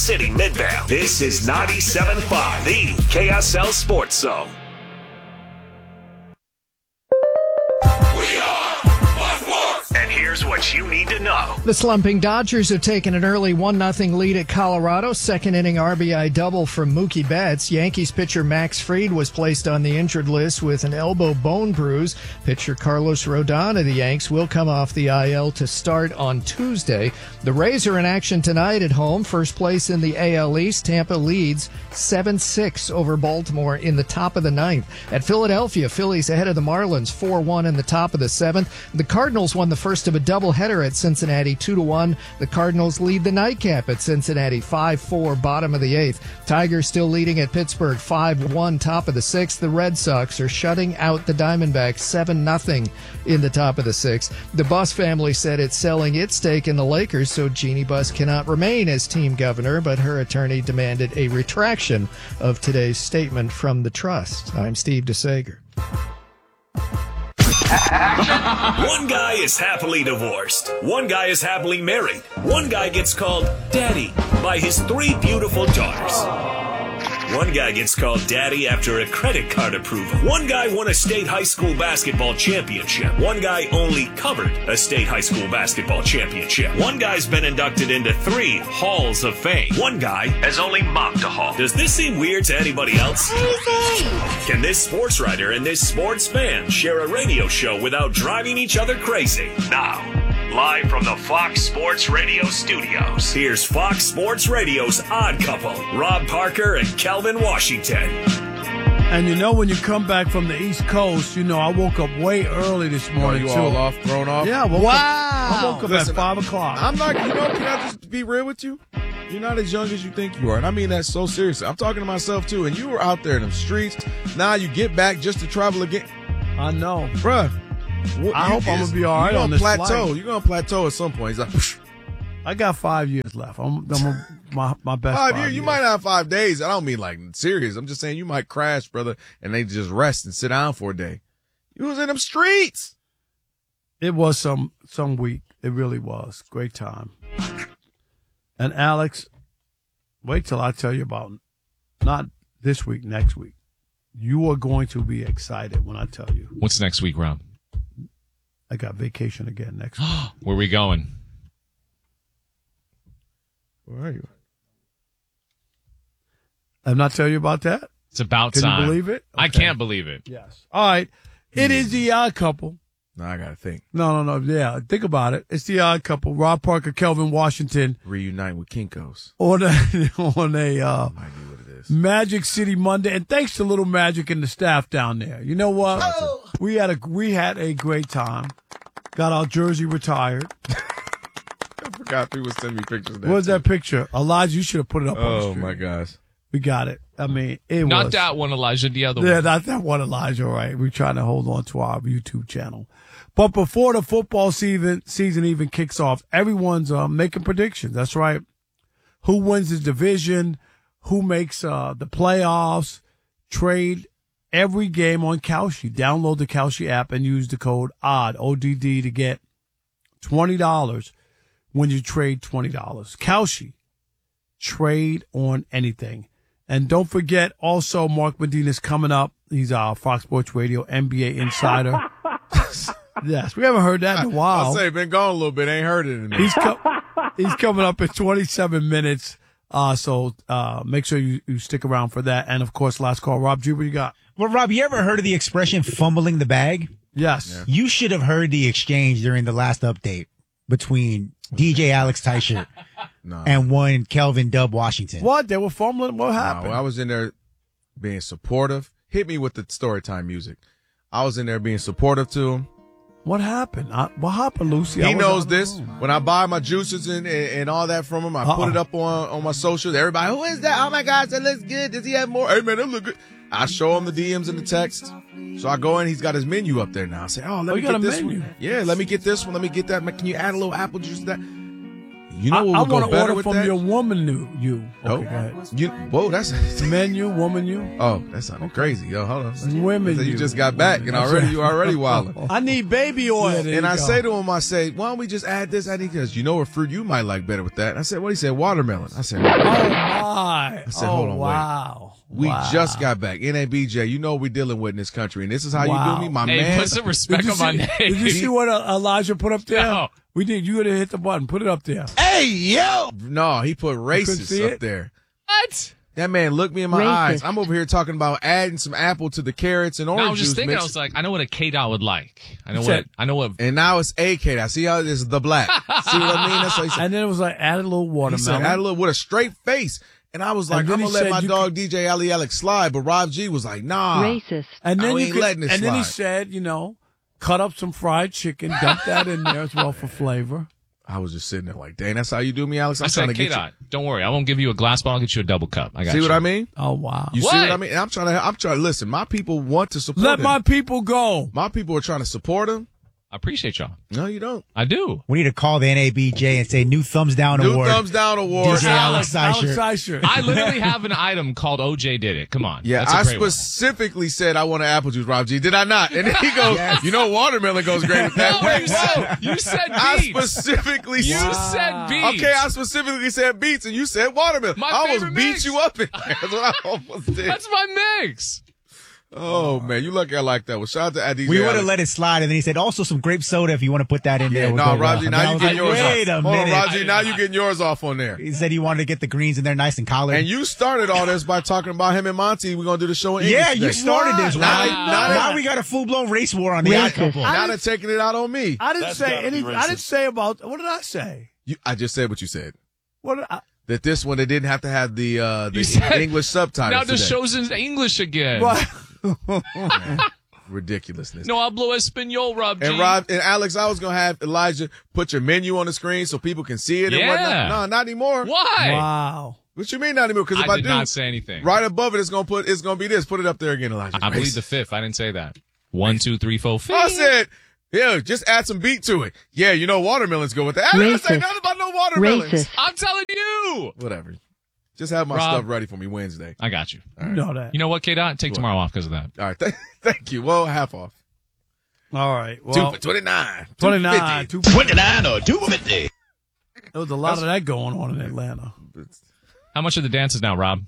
City Midvale. This is 97.5, the KSL Sports Zone. And here's what you need to know. The slumping Dodgers have taken an early 1-0 lead at Colorado. Second inning RBI double from Mookie Betts. Yankees pitcher Max Fried was placed on the injured list with an elbow bone bruise. Pitcher Carlos Rodon of the Yanks will come off the IL to start on Tuesday. The Rays are in action tonight at home. First place in the AL East. Tampa leads 7-6 over Baltimore in the top of the ninth. At Philadelphia, Phillies ahead of the Marlins 4-1 in the top of the seventh. The Cardinals won the first of a doubleheader at Cincinnati 2-1. The Cardinals lead the nightcap at Cincinnati 5-4 bottom of the eighth. Tigers still leading at Pittsburgh 5-1 top of the sixth. The Red Sox are shutting out the Diamondbacks 7-0 in the top of the sixth. The Buss family said it's selling its stake in the Lakers, so Jeannie Buss cannot remain as team governor, but her attorney demanded a retraction of today's statement from the trust. I'm Steve DeSager. One guy is happily divorced. One guy is happily married. One guy gets called Daddy by his 3 beautiful daughters. One guy gets called Daddy after a credit card approval. One guy won a state high school basketball championship. One guy only covered a state high school basketball championship. One guy's been inducted into 3 halls of fame. One guy has only mopped a hall. Does this seem weird to anybody else? Can this sports writer and this sports fan share a radio show without driving each other crazy? Now, live from the Fox Sports Radio studios, here's Fox Sports Radio's Odd Couple, Rob Parker and Kelvin Washington. And you know, when you come back from the East Coast, you know, I woke up way early this morning. You all off, thrown off? Yeah, I woke up at 5 o'clock. I'm not, can I just be real with you? You're not as young as you think you are. And I mean that so seriously. I'm talking to myself, too. And you were out there in the streets. Now you get back just to travel again. I know. Bruh. I hope I'm going to be all right on this plateau. flight. You're going to plateau at some point. He's like, whoosh. I got 5 years left. I'm my best 5 5 years? You might have 5 days. I don't mean like serious. I'm just saying you might crash, brother, and they just rest and sit down for a day. You was in them streets. It was some week. It really was. Great time. And Alex, wait till I tell you about, not this week, next week. You are going to be excited when I tell you. What's next week, Rob? I got vacation again next week. Where are we going? Where are you? I've not tell you about that? It's about Can time. you believe it? I Okay. can't believe it. Yes. All right. It is the Odd Couple. No, I got to think. No. Yeah, think about it. It's the Odd Couple. Rob Parker, Kelvin Washington. Reunite with Kinko's. On a Might be what it is. Magic City Monday. And thanks to Little Magic and the staff down there. You know what? We had a great time. Got our jersey retired. I forgot people would send me pictures of that. What was that picture? Elijah, you should have put it up on the Oh, screen. my gosh. We got it. I mean, it Not was. that one, Elijah, the other Yeah, one. not that one, Elijah, all right. We're trying to hold on to our YouTube channel. But before the football season even kicks off, everyone's making predictions. That's right. Who wins his division? Who makes the playoffs? Trade every game on Kalshi. Download the Kalshi app and use the code ODD, ODD, to get $20 when you trade $20. Kalshi. Trade on anything. And don't forget, also, Mark Medina's coming up. He's our Fox Sports Radio NBA insider. Yes, we haven't heard that in a while. I'll say, been gone a little bit. Ain't heard it in a minute. He's coming up in 27 minutes. So make sure you stick around for that. And, of course, last call. Rob G, what you got? Well, Rob, you ever heard of the expression fumbling the bag? Yes. Yeah. You should have heard the exchange during the last update between DJ Alex Teichert and one Kelvin Dub Washington. What? They were fumbling? What happened? No, I was in there being supportive. Hit me with the storytime music. I was in there being supportive to him. What happened? What happened, Lucy? He knows this. When I buy my juices and all that from him, I put it up on my socials. Everybody, who is that? Oh, my gosh, that looks good. Does he have more? Hey, man, that look good. I show him the DMs and the text. So I go in. He's got his menu up there now. I say, let me get this one. Yeah, let me get this one. Let me get that. Can you add a little apple juice to that? You know what I would want go to better order with from that? your woman you. Oh, Okay, go ahead. whoa, that's Menu, woman you. oh, that sounded crazy. Yo, hold on. Women You you. just got back and you already wilding. I need baby oil. And I say to him, I say, why don't we just add this? I think because you know what fruit you might like better with that. I said, what? He said, watermelon. I said, Oh my! I said, hold on, wait. wow. we Wow. just got back. NABJ, you know what we're dealing with in this country, and this is how Wow. you do me, my Hey, man. put some respect on my name. Did you see what Elijah put up there? No. We did. You gotta hit the button. Put it up there. No, he put couldn't racist see up it? there. What? That man looked me in my Racist. eyes. I'm over here talking about adding some apple to the carrots and No, orange I was just juice thinking. I mix. was like, I know what a K-Dot would like. I know Said- what. And now it's AK. I see how this is the black. See what I mean? That's what he said. And then it was like add a little He said, watermelon. add a little with a straight face. And I was like, And then I'm he gonna let said my you dog DJ Ali Alex slide, but Rob G was like, nah. Racist. And then we you ain't could, letting it and then he slide. said, cut up some fried chicken, dump that in there as well for flavor. I was just sitting there like, dang, that's how you do me, Alex. I'm I trying said to get K-Dot. Don't worry, I won't give you a glass bottle. I'll get you a double cup. I you. got See you. what I mean? Oh wow! You see What? what I mean? And I'm trying to listen. My people want to support Let him. my people go. My people are trying to support him. I appreciate y'all. No, you don't. I do. We need to call the NABJ and say new thumbs down New award. thumbs down award. DJ Alex Alex Seischer. Seischer. I literally have an item called OJ Did It. Come on. Yeah, That's a I great one. specifically said I want an apple juice, Rob G. Did I not? And then he goes, you know, watermelon goes great with that. No, you said I beets. specifically You said beets. Okay, I specifically said beets, and you said watermelon. My I almost favorite beat mix. you up in there. That's what I almost did. That's my mix. Oh man, you lucky I like that one. Shout out to DJ. We would have Alex. let it slide, and then he said, also some grape soda if you want to put that in there. Yeah, We'll no, go Roger, well. now And I you was getting like, yours wait off. a Hold on, minute. Roger, now you getting yours off on there. He said he wanted to get the greens in there nice and collared. And you started all this by talking about him and Monty. We're gonna do the show in English yeah, you today. started this. Now, Now we got a full-blown race war on the Racist. odd couple. now they're taking it out on me. I didn't say anything. I didn't say about. What did I say? I just said what you said. What did I? That this one they didn't have to have the You said- English subtitles. Now the today. show's in English again. What? Ridiculousness. No hablo español, Rob G. And Rob and Alex, I was gonna have Elijah put your menu on the screen so people can see it and Yeah. whatnot. No, not anymore. Why? Wow. What you mean not anymore? Because if I I did do, not say anything. right above it, it's gonna be this. Put it up there again, Elijah. I believe the fifth. I didn't say that. 1, 2, 3, 4, 5. I said, yeah, just add some beat to it. Yeah, you know watermelons go with that. I didn't say Racist. nothing about no watermelons. Racist. I'm telling you. Whatever. Just have my Rob. stuff ready for me Wednesday. I got you. You know that. You know what, K-Dot? Take tomorrow off because of that. All right, thank you. Well, half off. All right. Two Well, for 29. 29. 250. 29 or 250. There was a lot of that going on in Atlanta. How much are the dances now, Rob?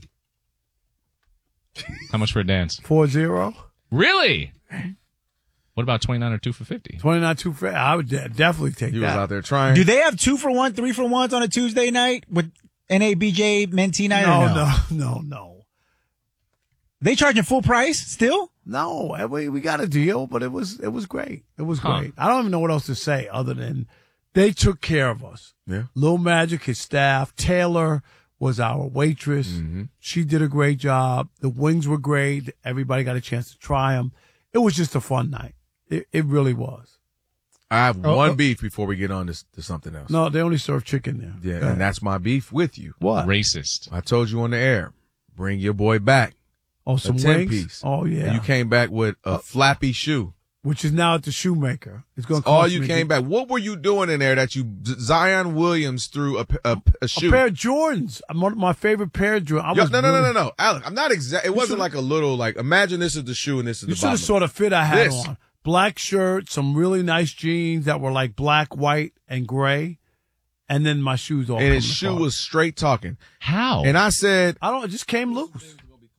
How much for a dance? 4-0. Really? What about 29 or 2 for 50? 29 2 for. I would definitely take He that. was out there trying. Do they have 2-for-1, 3-for-1s on a Tuesday night with NABJ Mentee night? or No. They charging full price still? No, we got a deal, but it was great. It was Huh. great. I don't even know what else to say other than they took care of us. Yeah. Lil Magic, his staff, Taylor was our waitress. Mm-hmm. She did a great job. The wings were great. Everybody got a chance to try them. It was just a fun night. It really was. I have one beef before we get on to something else. No, they only serve chicken there. Yeah, Go ahead. and that's my beef with you. What? Racist. I told you on the air, bring your boy back. Oh, some a 10 wings. piece. Oh yeah. And you came back with a flappy shoe. Which is now at the shoemaker. It's going to All cost you me came back. What were you doing in there that you Zion Williams threw a shoe? a pair of Jordans. My favorite pair of Jordans. No. Alex, I'm not exact. It wasn't like a little like. Imagine this is the shoe and this is You the should have bottom. saw the fit I had This. on. Black shirt, some really nice jeans that were like black, white, and gray, and then my shoes all. And his coming shoe apart. was straight talking. How? And I said, I don't. It just came loose.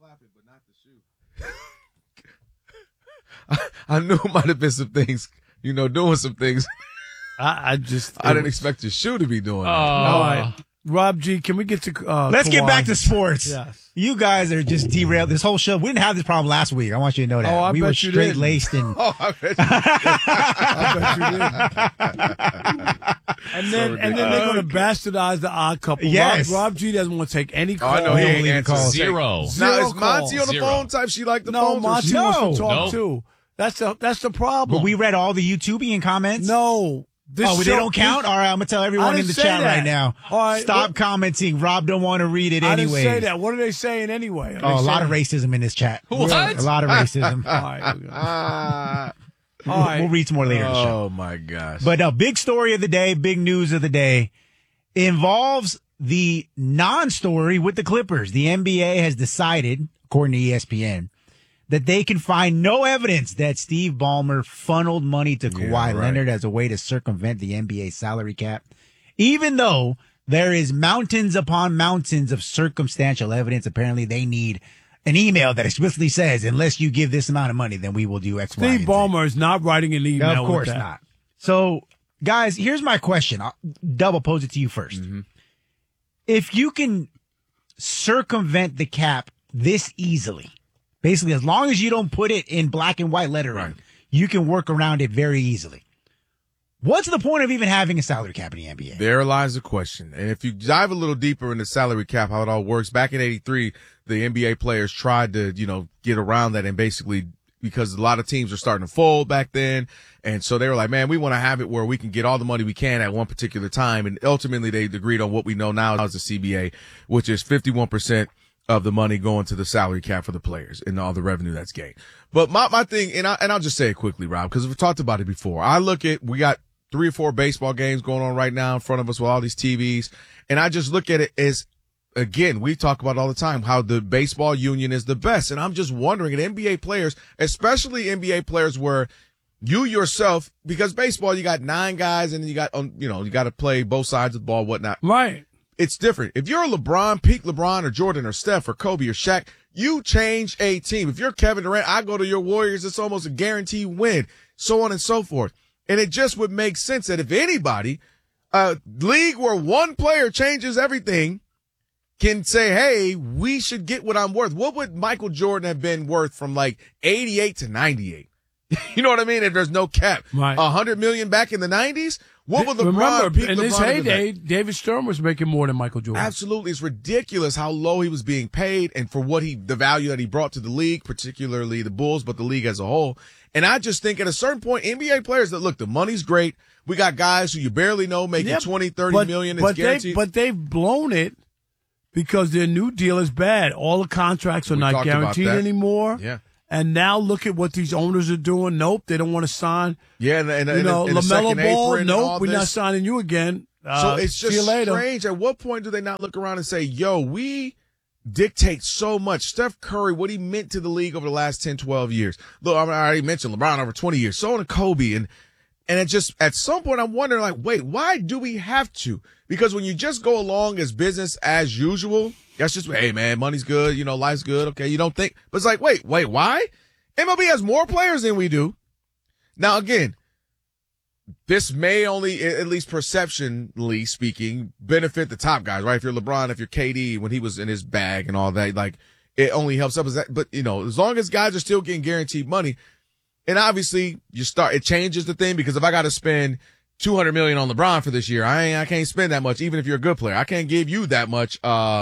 I knew it might have been some things, doing some things. I just. I didn't expect your shoe to be doing that. All right, Rob G. Can we get to? Let's get Kawhi? back to sports. Yes. You guys are just derailed this whole show. We didn't have this problem last week. I want you to know that. Oh, I we bet were you straight didn't. laced and Oh, I bet you. And then they're going to bastardize the odd couple. Yes. Rob G doesn't want to take any Oh, call. I know he don't ain't leave answer. calls. Zero. Now, Zero is Monty on the Zero. phone type? She like the No, phone? Monty No. wants to talk Nope. too. That's the problem. but we read all the YouTubian comments. no. This Oh, they show- don't count? All right, I'm going to tell I everyone in didn't the say chat that. right now. All right, Stop what- commenting. Rob don't want to read it I anyway. didn't say that. What are they saying anyway? Are Oh, a they lot of saying- racism in this chat. What? A lot of racism. All right. we're gonna- We'll read some more later in the show. Oh my gosh! But big story of the day, big news of the day involves the non-story with the Clippers. The NBA has decided, according to ESPN, that they can find no evidence that Steve Ballmer funneled money to Kawhi Leonard as a way to circumvent the NBA salary cap, even though there is mountains upon mountains of circumstantial evidence. Apparently, they need an email that explicitly says, unless you give this amount of money, then we will do X, Y, and Z. Steve Ballmer is not writing an email. Of course not. So, guys, here's my question. I'll double pose it to you first. Mm-hmm. If you can circumvent the cap this easily, basically, as long as you don't put it in black and white lettering, you can work around it very easily. What's the point of even having a salary cap in the NBA? There lies the question. And if you dive a little deeper into salary cap, how it all works, back in 83, the NBA players tried to, get around that, and basically, because a lot of teams were starting to fold back then. And so they were like, man, we want to have it where we can get all the money we can at one particular time. And ultimately they agreed on what we know now as the CBA, which is 51% of the money going to the salary cap for the players and all the revenue that's gained. But my thing, and I'll just say it quickly, Rob, because we've talked about it before. We got 3 or 4 baseball games going on right now in front of us with all these TVs. And I just look at it as, again, we talk about all the time how the baseball union is the best. And I'm just wondering, at NBA players, especially NBA players where you yourself, because baseball, you got 9 guys and you got, you got to play both sides of the ball, whatnot. Right. It's different. If you're a LeBron, peak LeBron or Jordan or Steph or Kobe or Shaq, you change a team. If you're Kevin Durant, I go to your Warriors, it's almost a guaranteed win, so on and so forth. And it just would make sense that if anybody, a league where one player changes everything can say, hey, we should get what I'm worth. What would Michael Jordan have been worth from like 88 to 98? You know what I mean? If there's no cap, right. 100 million back in the 90s. What would LeBron? Remember, in his heyday, David Stern was making more than Michael Jordan. Absolutely, it's ridiculous how low he was being paid, and for the value that he brought to the league, particularly the Bulls, but the league as a whole. And I just think at a certain point, NBA players that look, the money's great. We got guys who you barely know making 20, 30 million. It's guaranteed. But they've blown it because their new deal is bad. All the contracts are not guaranteed anymore. Yeah. And now look at what these owners are doing. Nope, they don't want to sign. Yeah, and LaMelo Ball. Nope, we're not signing you again. So it's just strange. At what point do they not look around and say, yo, we dictate so much? Steph Curry, what he meant to the league over the last 10, 12 years. Look, I already mentioned LeBron over 20 years. So on Kobe. And it just, at some point, I'm wondering, like, wait, why do we have to? Because when you just go along as business as usual, that's just, hey, man, money's good, life's good. Okay, you don't think. But it's like, wait, why? MLB has more players than we do. Now, again, this may only, at least perceptionally speaking, benefit the top guys, right? If you're LeBron, if you're KD, when he was in his bag and all that, like, it only helps up. But, as long as guys are still getting guaranteed money, and obviously it changes the thing, because if I got to spend $200 million on LeBron for this year, I can't spend that much, even if you're a good player. I can't give you that much,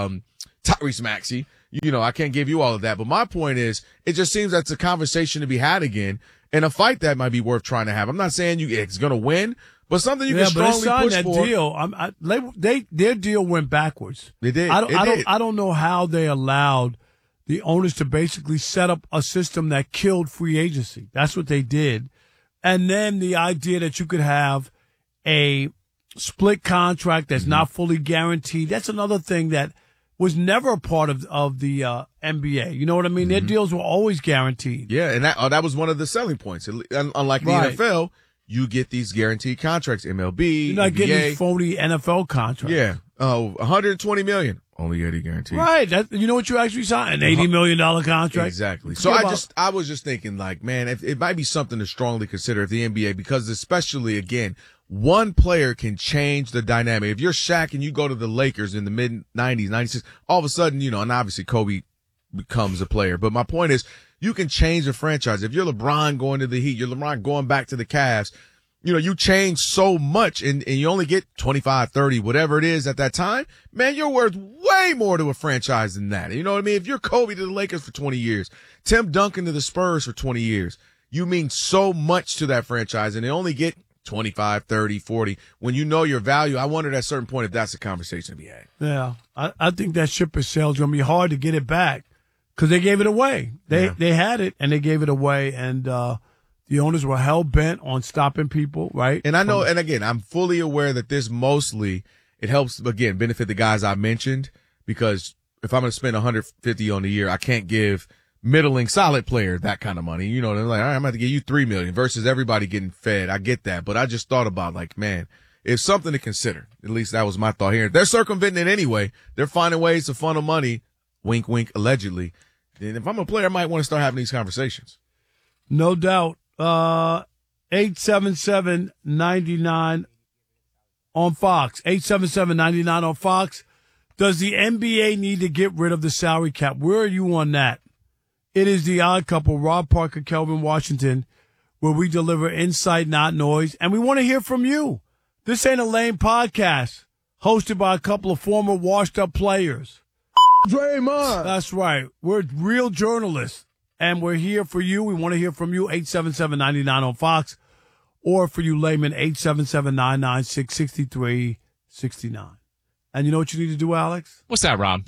Tyrese Maxey. I can't give you all of that. But my point is, it just seems that's a conversation to be had again, and a fight that might be worth trying to have. I'm not saying it's going to win, but something you can strongly push that for. Deal. Their deal went backwards. They did. I don't know how they allowed the owners to basically set up a system that killed free agency. That's what they did. And then the idea that you could have a split contract that's not fully guaranteed. That's another thing that was never a part of the NBA. You know what I mean? Their deals were always guaranteed. Yeah, and that was one of the selling points. Unlike the NFL, you get these guaranteed contracts. MLB, you're not NBA. getting these phony NFL contracts. Yeah, $120 million, only 80 guaranteed. Right. You know what you actually signed? An $80 million contract. Exactly. So I was just thinking, like, man, it might be something to strongly consider if the NBA, because especially again, one player can change the dynamic. If you're Shaq and you go to the Lakers in the mid-90s, 96, all of a sudden, and obviously Kobe becomes a player. But my point is, you can change a franchise. If you're LeBron going to the Heat, you're LeBron going back to the Cavs, you change so much and you only get 25, 30, whatever it is at that time. Man, you're worth way more to a franchise than that. You know what I mean? If you're Kobe to the Lakers for 20 years, Tim Duncan to the Spurs for 20 years, you mean so much to that franchise, and they only get 25, 30, 40. When you know your value, I wondered at a certain point if that's a conversation to be had. Yeah, I think that ship has sailed. It's going to be hard to get it back because they gave it away. They had it, and they gave it away, and the owners were hell-bent on stopping people, right? And I know, and again, I'm fully aware that this mostly it helps, again, benefit the guys I mentioned, because if I'm going to spend $150 on the year, I can't give middling solid player that kind of money. You know, they're like, all right, I'm going to give you $3 million versus everybody getting fed. I get that. But I just thought about, like, man, it's something to consider. At least that was my thought here. They're circumventing it anyway. They're finding ways to funnel money, wink, wink, allegedly. And if I'm a player, I might want to start having these conversations. No doubt. 877-99 on Fox. 877-99 on Fox. Does the NBA need to get rid of the salary cap? Where are you on that? It is The Odd Couple, Rob Parker, Kelvin Washington, where we deliver insight, not noise. And we want to hear from you. This ain't a lame podcast hosted by a couple of former washed-up players. Draymond. That's right. We're real journalists, and we're here for you. We want to hear from you, 877-99 on Fox, or for you laymen, 877-996-6369. And you know what you need to do, Alex? What's that, Rob?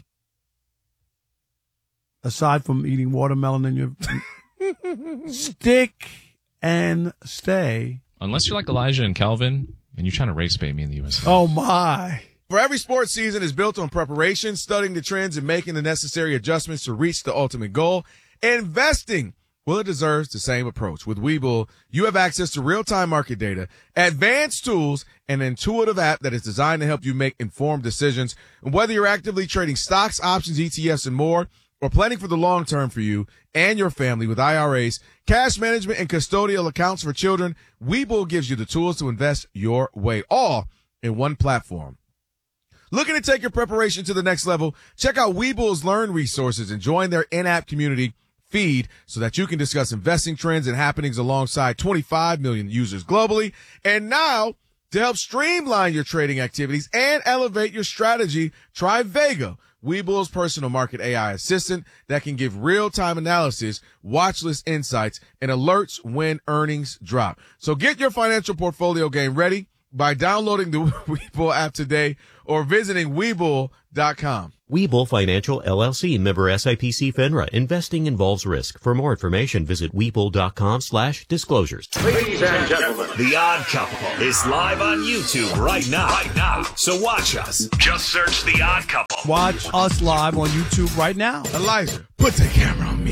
Aside from eating watermelon in your stick and stay. Unless you're like Elijah and Kelvin, and you're trying to race bait me in the USA. Oh, my. For every sports season is built on preparation, studying the trends, and making the necessary adjustments to reach the ultimate goal. Investing, well, it deserves the same approach. With Webull, you have access to real-time market data, advanced tools, and an intuitive app that is designed to help you make informed decisions. And whether you're actively trading stocks, options, ETFs, and more, or planning for the long term for you and your family with IRAs, cash management, and custodial accounts for children, Webull gives you the tools to invest your way, all in one platform. Looking to take your preparation to the next level? Check out Webull's Learn resources and join their in-app community feed so that you can discuss investing trends and happenings alongside 25 million users globally. And now, to help streamline your trading activities and elevate your strategy, try Vega, Webull's personal market AI assistant that can give real-time analysis, watch list insights, and alerts when earnings drop. So get your financial portfolio game ready by downloading the Webull app today or visiting Webull.com. Webull Financial LLC, member SIPC FINRA. Investing involves risk. For more information, visit Webull.com/disclosures. Ladies and gentlemen, The Odd Couple is live on YouTube right now. So watch us. Just search The Odd Couple. Watch us live on YouTube right now. Elijah, put the camera on me.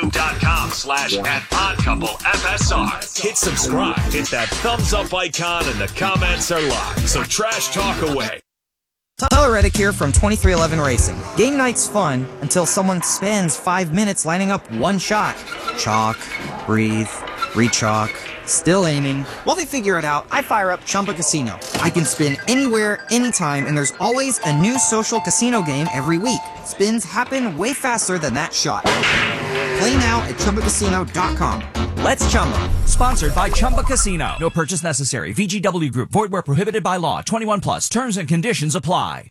YouTube.com/@oddcouplefsr. Hit subscribe. Hit that thumbs up icon and the comments are live. So trash talk away. Tyler Reddick here from 2311 Racing. Game night's fun until someone spends 5 minutes lining up one shot. Chalk, breathe, re-chalk, still aiming. While they figure it out, I fire up Chumba Casino. I can spin anywhere, anytime, and there's always a new social casino game every week. Spins happen way faster than that shot. Play now at ChumbaCasino.com. Let's Chumba. Sponsored by Chumba Casino. No purchase necessary. VGW Group. Void where prohibited by law. 21 plus. Terms and conditions apply.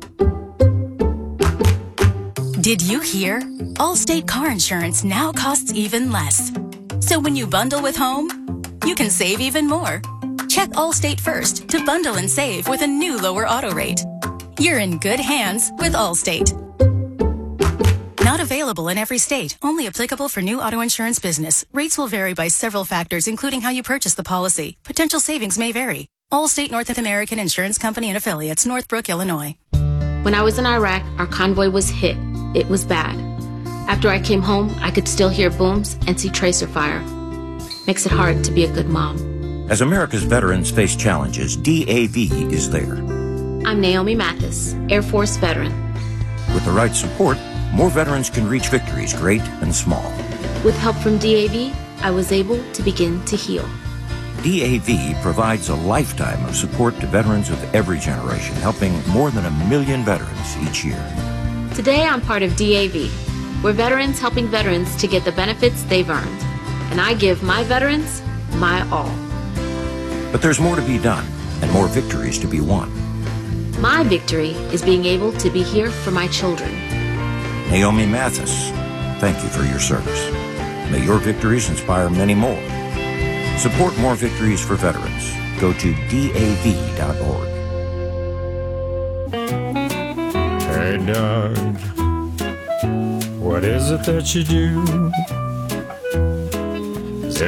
Did you hear? Allstate car insurance now costs even less. So when you bundle with home, you can save even more. Check Allstate first to bundle and save with a new lower auto rate. You're in good hands with Allstate. Not available in every state. Only applicable for new auto insurance business. Rates will vary by several factors, including how you purchase the policy. Potential savings may vary. Allstate North American Insurance Company and Affiliates, Northbrook, Illinois. When I was in Iraq, our convoy was hit. It was bad. After I came home, I could still hear booms and see tracer fire. Makes it hard to be a good mom. As America's veterans face challenges, DAV is there. I'm Naomi Mathis, Air Force veteran. With the right support, more veterans can reach victories, great and small. With help from DAV, I was able to begin to heal. DAV provides a lifetime of support to veterans of every generation, helping more than 1 million veterans each year. Today, I'm part of DAV. We're veterans helping veterans to get the benefits they've earned. And I give my veterans my all. But there's more to be done and more victories to be won. My victory is being able to be here for my children. Naomi Mathis, thank you for your service. May your victories inspire many more. Support more victories for veterans. Go to DAV.org. Hey, Doug, what is it that you do? 'Cause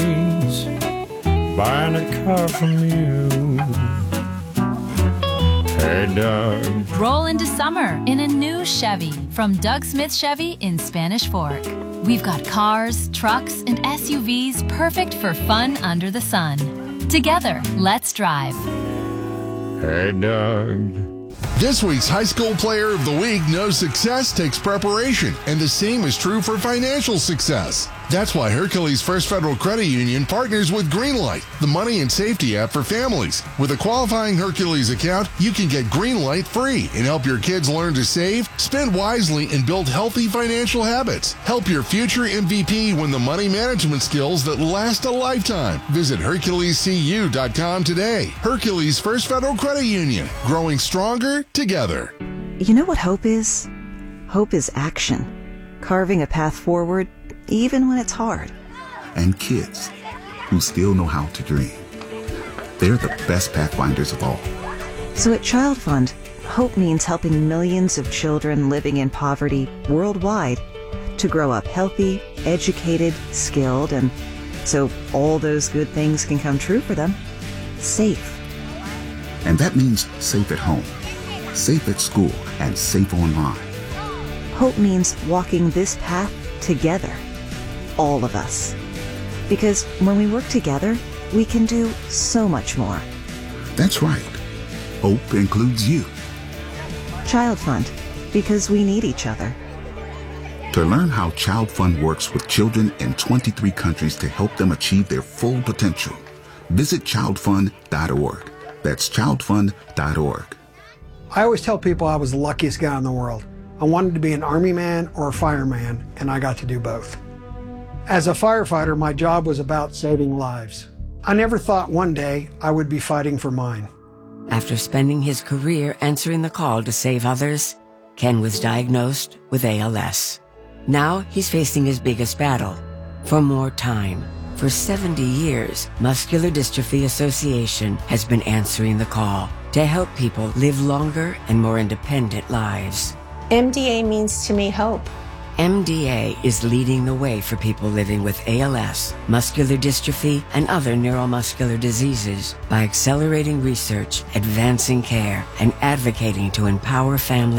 everybody's buying a car from you. Hey, Doug. Roll into summer in a new Chevy from Doug Smith Chevy in Spanish Fork. We've got cars, trucks, and SUVs perfect for fun under the sun. Together, let's drive. Hey, Doug. This week's High School Player of the Week knows success takes preparation, and the same is true for financial success. That's why Hercules First Federal Credit Union partners with Greenlight, the money and safety app for families. With a qualifying Hercules account, you can get Greenlight free and help your kids learn to save, spend wisely, and build healthy financial habits. Help your future MVP win the money management skills that last a lifetime. Visit HerculesCU.com today. Hercules First Federal Credit Union, growing stronger together. You know what hope is? Hope is action. Carving a path forward, even when it's hard. And kids who still know how to dream. They're the best pathfinders of all. So at Child Fund, hope means helping millions of children living in poverty worldwide to grow up healthy, educated, skilled, and so all those good things can come true for them. Safe. And that means safe at home, safe at school, and safe online. Hope means walking this path together. All of us. Because when we work together, we can do so much more. That's right. Hope includes you. Child Fund, because we need each other. To learn how Child Fund works with children in 23 countries to help them achieve their full potential, visit childfund.org. That's childfund.org. I always tell people I was the luckiest guy in the world. I wanted to be an Army man or a fireman, and I got to do both. As a firefighter, my job was about saving lives. I never thought one day I would be fighting for mine. After spending his career answering the call to save others, Ken was diagnosed with ALS. Now he's facing his biggest battle, for more time. For 70 years, Muscular Dystrophy Association has been answering the call to help people live longer and more independent lives. MDA means to me hope. MDA is leading the way for people living with ALS, muscular dystrophy, and other neuromuscular diseases by accelerating research, advancing care, and advocating to empower families